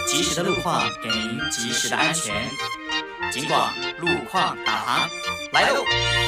及时的路况，给您及时的安全。警广路况导航来喽！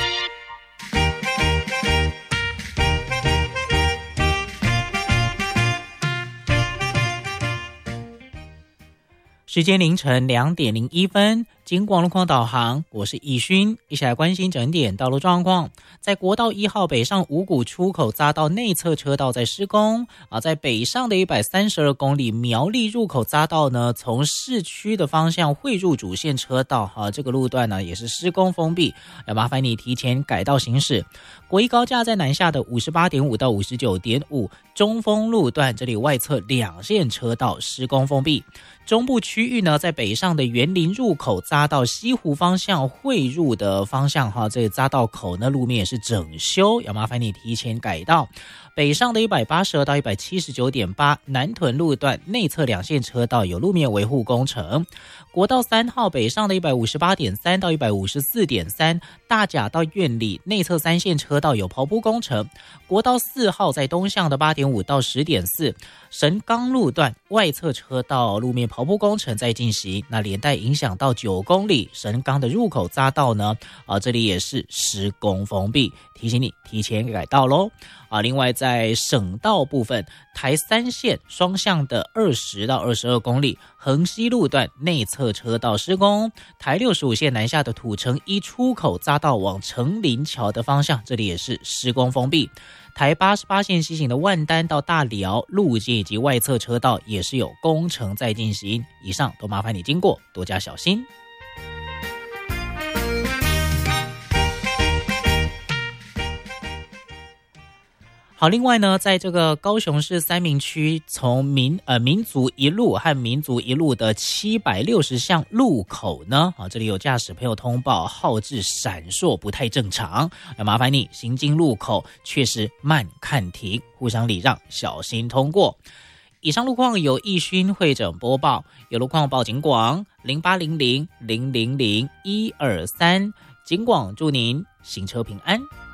时间凌晨2点01分，警广路况导航，我是易勋，一起来关心整点道路状况。在国道1号北上五股出口匝道内侧车道在施工在北上的132公里苗栗入口匝道呢，从市区的方向汇入主线车道这个路段呢也是施工封闭，要麻烦你提前改道行驶。国一高架在南下的58.5到59.5中丰路段，这里外侧2线车道施工封闭。中部区域呢，在北上的园林入口匝道西湖方向汇入的方向这个匝道口呢路面也是整修，要麻烦你提前改道。北上的182到179.8南屯路段内侧2线车道有路面维护工程。国道3号北上的158.3到154.3大甲到苑里内侧3线车道有刨铺工程。国道4号在东向的8.5到10.4神冈路段外侧车道路面刨铺工程在进行，那连带影响到9公里神冈的入口匝道呢这里也是施工封闭，提醒你提前改道咯。另外在省道部分，台3线双向的20到22公里横溪路段内侧车道施工，台65线南下的土城1出口匝道往成林桥的方向，这里也是施工封闭。台88线西行的万丹到大寮路线以及外侧车道也是有工程在进行，以上都麻烦你经过多加小心。好，另外呢，在这个高雄市三民区，从民族一路和民族一路的760巷路口呢，这里有驾驶朋友通报号志闪烁不太正常，要麻烦你行经路口确实慢看停，互相礼让，小心通过。以上路况由易勋会诊播报，有路况报警广0800000123，警广祝您行车平安。